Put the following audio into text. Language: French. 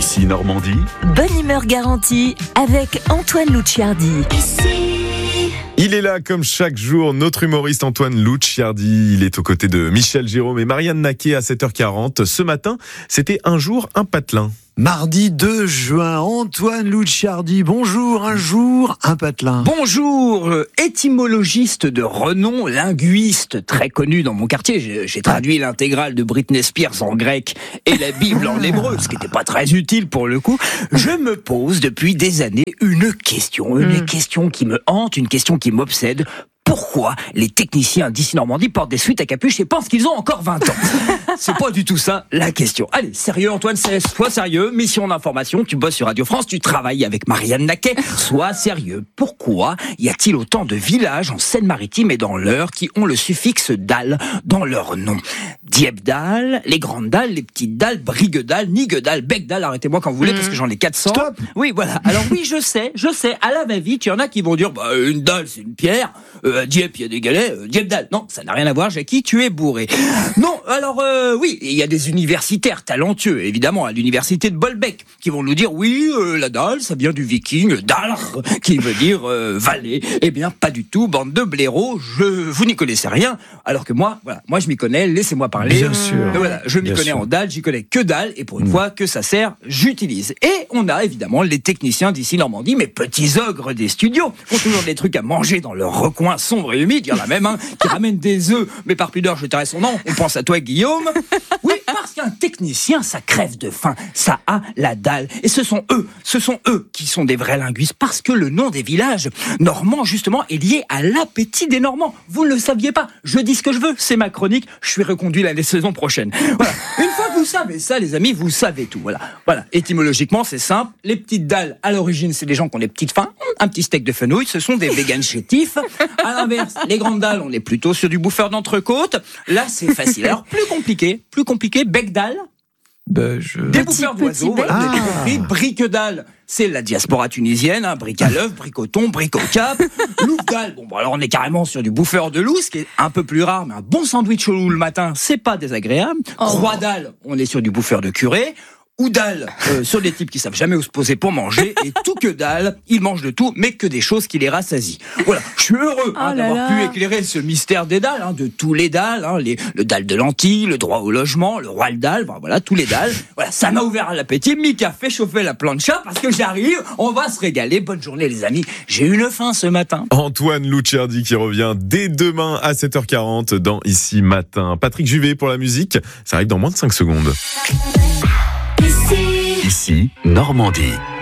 Ici Normandie. Bonne humeur garantie avec Antoine Luciardi. Il est là comme chaque jour, notre humoriste Antoine Luciardi. Il est aux côtés de Michel Jérôme et Marianne Naquet à 7h40. Ce matin, c'était un jour, un patelin. Mardi 2 juin, Antoine Luciardi, bonjour, un jour, un patelin. Bonjour, étymologiste de renom, linguiste très connu dans mon quartier. J'ai traduit l'intégrale de Britney Spears en grec et la Bible en hébreu, ce qui n'était pas très utile pour le coup. Je me pose depuis des années une question qui me hante, une question qui m'obsède. Pourquoi les techniciens d'ici Normandie portent des suites à capuche et pensent qu'ils ont encore 20 ans? C'est pas du tout ça la question. Allez, sérieux Antoine, sois sérieux. Mission d'information, tu bosses sur Radio France, tu travailles avec Marianne Naquet. Sois sérieux. Pourquoi y a-t-il autant de villages en Seine-Maritime et dans l'Eure qui ont le suffixe Dal dans leur nom? Diepdal, les grandes dalles, les petites dalles, Briguedal, Niguedal, Becdal, arrêtez-moi quand vous voulez parce que j'en ai 400. Stop. Oui, voilà. Alors oui, je sais, à la va-vite, il y en a qui vont dire, une dalle c'est une pierre, à Dieppe, il y a des galets, Diepdal. Non, ça n'a rien à voir, Jackie, tu es bourré. Non, alors oui, il y a des universitaires talentueux, évidemment, à l'université de Bolbec, qui vont nous dire, oui, la dalle, ça vient du viking, dalr, qui veut dire vallée. Eh bien, pas du tout, bande de blaireaux, vous n'y connaissez rien, alors que moi, je m'y connais, laissez-moi parler. Bien sûr. Voilà, je m'y Bien connais sûr. en dalle, j'y connais que dalle, et pour une fois que ça sert, j'utilise. Et on a évidemment les techniciens d'ici Normandie, mes petits ogres des studios, qui ont toujours des trucs à manger dans leur recoin sombre et humide. Il y en a même un qui ramène des œufs, mais par pudeur, je tairai son nom. On pense à toi, Guillaume. Oui, parce qu'un technicien, ça crève de faim, ça a la dalle. Et ce sont eux qui sont des vrais linguistes, parce que le nom des villages normands, justement, est lié à l'appétit des Normands. Vous ne le saviez pas. Je dis ce que je veux, c'est ma chronique. Je suis reconduit la saison prochaine. Voilà. Une fois que vous savez ça, les amis, vous savez tout. Voilà. Étymologiquement, c'est simple. Les petites dalles, à l'origine, c'est des gens qui ont des petites faims. Un petit steak de fenouil, ce sont des végans chétifs. À l'inverse, les grandes dalles, on est plutôt sur du bouffeur d'entrecôte. Là, c'est facile. Alors, plus compliqué, becdal. Des bouffeurs d'oiseaux, voilà, vous avez compris. Briquedal, c'est la diaspora tunisienne, brique à l'œuf, brique au thon, brique au cap. Loufdal, alors on est carrément sur du bouffeur de loup, ce qui est un peu plus rare, mais un bon sandwich au loup le matin, c'est pas désagréable. Croix-dal, on est sur du bouffeur de curé. Oudal, sur des types qui savent jamais où se poser pour manger, et tout que dalle, ils mangent de tout, mais que des choses qui les rassasient. Voilà, je suis heureux d'avoir pu éclairer ce mystère des dalles, de tous les dalles, le dalle de lentilles, le droit au logement, le roi le dalle, voilà, tous les dalles. Voilà, ça m'a ouvert l'appétit. Mika fait chauffer la plancha parce que j'arrive, on va se régaler. Bonne journée les amis, j'ai eu faim ce matin. Antoine Luciardi qui revient dès demain à 7h40 dans Ici Matin. Patrick Juvet pour la musique, ça arrive dans moins de 5 secondes. Ici Normandie.